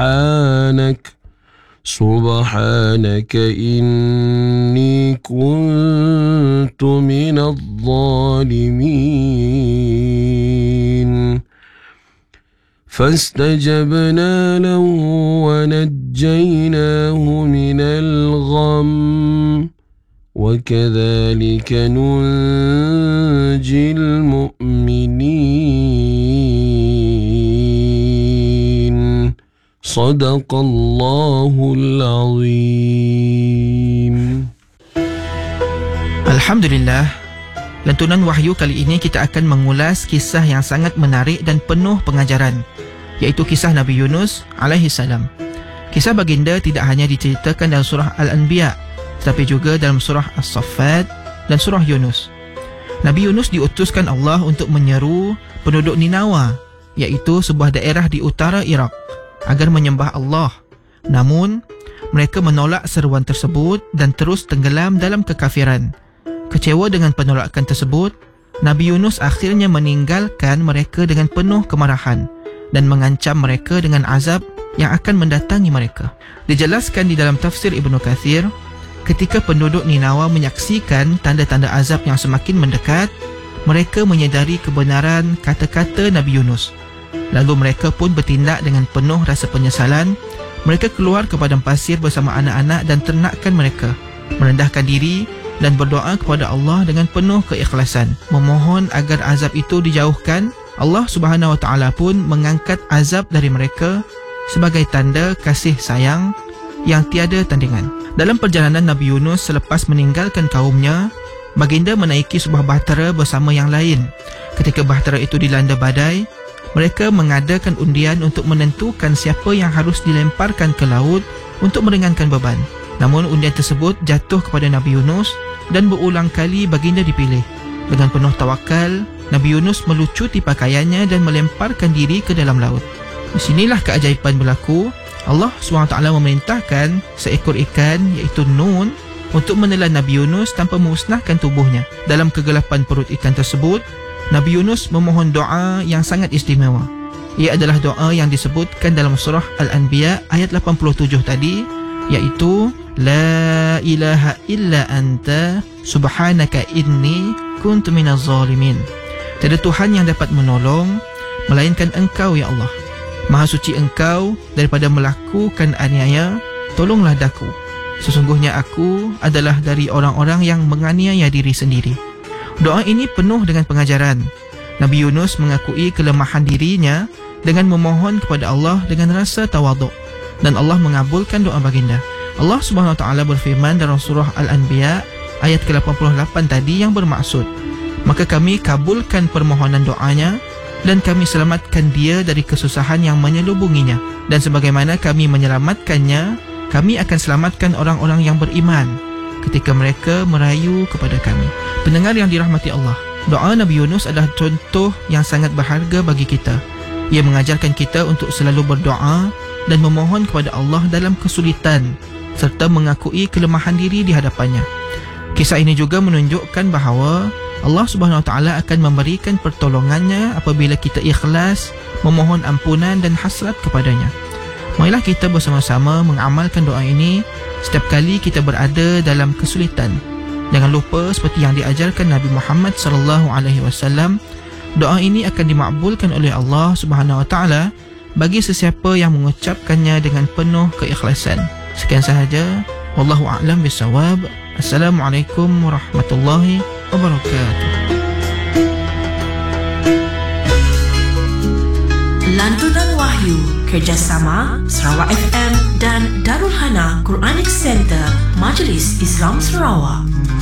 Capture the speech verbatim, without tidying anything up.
سبحانك سبحانك إني كنت من الظالمين فاستجبنا له ونجيناه من الغم وكذلك ننجي المؤمنين صدق الله العظيم. Alhamdulillah, lantunan wahyu kali ini kita akan mengulas kisah yang sangat menarik dan penuh pengajaran, iaitu kisah Nabi Yunus alaihi salam. Kisah baginda tidak hanya diceritakan dalam surah Al-Anbiya, tetapi juga dalam surah As-Saffat dan surah Yunus. Nabi Yunus diutuskan Allah untuk menyeru penduduk Ninawa, iaitu sebuah daerah di utara Iraq, agar menyembah Allah. Namun, mereka menolak seruan tersebut dan terus tenggelam dalam kekafiran. Kecewa dengan penolakan tersebut, Nabi Yunus akhirnya meninggalkan mereka dengan penuh kemarahan dan mengancam mereka dengan azab yang akan mendatangi mereka. Dijelaskan di dalam tafsir Ibnu Katsir, ketika penduduk Ninawa menyaksikan tanda-tanda azab yang semakin mendekat, mereka menyedari kebenaran kata-kata Nabi Yunus. Lalu mereka pun bertindak dengan penuh rasa penyesalan. Mereka keluar ke padang pasir bersama anak-anak dan ternakan mereka, merendahkan diri dan berdoa kepada Allah dengan penuh keikhlasan, memohon agar azab itu dijauhkan. Allah Subhanahu Wa Taala pun mengangkat azab dari mereka sebagai tanda kasih sayang yang tiada tandingan. Dalam perjalanan Nabi Yunus selepas meninggalkan kaumnya, baginda menaiki sebuah bahtera bersama yang lain. Ketika bahtera itu dilanda badai, mereka mengadakan undian untuk menentukan siapa yang harus dilemparkan ke laut untuk meringankan beban. Namun undian tersebut jatuh kepada Nabi Yunus dan berulang kali baginda dipilih. Dengan penuh tawakal, Nabi Yunus melucuti pakaiannya dan melemparkan diri ke dalam laut. Di sinilah keajaiban berlaku. Allah subhanahu wa taala memerintahkan seekor ikan, iaitu Nun, untuk menelan Nabi Yunus tanpa memusnahkan tubuhnya. Dalam kegelapan perut ikan tersebut, Nabi Yunus memohon doa yang sangat istimewa. Ia adalah doa yang disebutkan dalam surah Al-Anbiya ayat lapan puluh tujuh tadi, iaitu La ilaha illa anta subhanaka inni kuntu minaz zalimin. Tiada Tuhan yang dapat menolong melainkan Engkau, ya Allah. Maha suci Engkau daripada melakukan aniaya, tolonglah daku. Sesungguhnya aku adalah dari orang-orang yang menganiaya diri sendiri. Doa ini penuh dengan pengajaran. Nabi Yunus mengakui kelemahan dirinya dengan memohon kepada Allah dengan rasa tawaduk, dan Allah mengabulkan doa baginda. Allah Subhanahu Wa Taala berfirman dalam surah Al-Anbiya ayat ke lapan puluh lapan tadi yang bermaksud, maka kami kabulkan permohonan doanya dan kami selamatkan dia dari kesusahan yang menyelubunginya, dan sebagaimana kami menyelamatkannya, kami akan selamatkan orang-orang yang beriman ketika mereka merayu kepada kami. Pendengar yang dirahmati Allah, doa Nabi Yunus adalah contoh yang sangat berharga bagi kita. Ia mengajarkan kita untuk selalu berdoa dan memohon kepada Allah dalam kesulitan, serta mengakui kelemahan diri di hadapannya. Kisah ini juga menunjukkan bahawa Allah Subhanahu Wa Taala akan memberikan pertolongannya apabila kita ikhlas memohon ampunan dan hasrat kepadanya. Marilah kita bersama-sama mengamalkan doa ini setiap kali kita berada dalam kesulitan. Jangan lupa, seperti yang diajarkan Nabi Muhammad sallallahu alaihi wasallam, doa ini akan dimakbulkan oleh Allah Subhanahu Wa Taala bagi sesiapa yang mengucapkannya dengan penuh keikhlasan. Sekian sahaja. Wallahu a'lam bisawab. Assalamualaikum warahmatullahi wabarakatuh. Lantunan Wahyu kerjasama Sarawak F M dan Darul Hana Quranic Center Majlis Islam Sarawak.